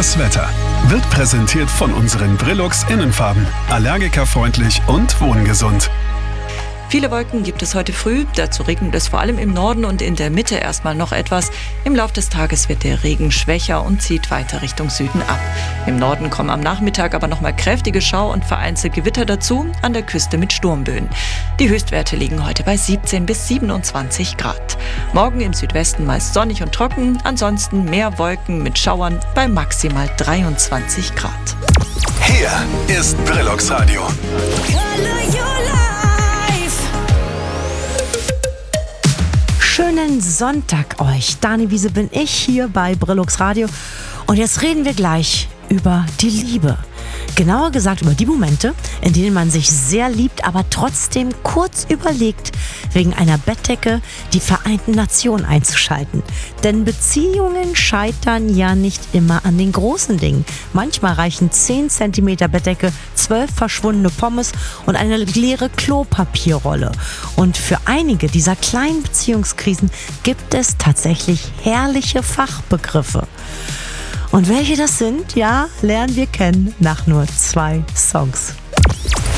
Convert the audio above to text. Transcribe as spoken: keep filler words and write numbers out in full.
Das Wetter wird präsentiert von unseren Brillux Innenfarben. Allergikerfreundlich und wohngesund. Viele Wolken gibt es heute früh, dazu regnet es vor allem im Norden und in der Mitte erstmal noch etwas. Im Laufe des Tages wird der Regen schwächer und zieht weiter Richtung Süden ab. Im Norden kommen am Nachmittag aber nochmal kräftige Schau- und vereinzelt Gewitter dazu, an der Küste mit Sturmböen. Die Höchstwerte liegen heute bei siebzehn bis siebenundzwanzig Grad. Morgen im Südwesten meist sonnig und trocken, ansonsten mehr Wolken mit Schauern bei maximal dreiundzwanzig Grad. Hier ist Brillux Radio. Schönen Sonntag euch. Dani Wiese bin ich hier bei Brillux Radio. Und jetzt reden wir gleich über die Liebe. Genauer gesagt über die Momente, in denen man sich sehr liebt, aber trotzdem kurz überlegt, wegen einer Bettdecke die Vereinten Nationen einzuschalten. Denn Beziehungen scheitern ja nicht immer an den großen Dingen. Manchmal reichen zehn Zentimeter Bettdecke, zwölf verschwundene Pommes und eine leere Klopapierrolle. Und für einige dieser kleinen Beziehungskrisen gibt es tatsächlich herrliche Fachbegriffe. Und welche das sind, ja, lernen wir kennen nach nur zwei Songs.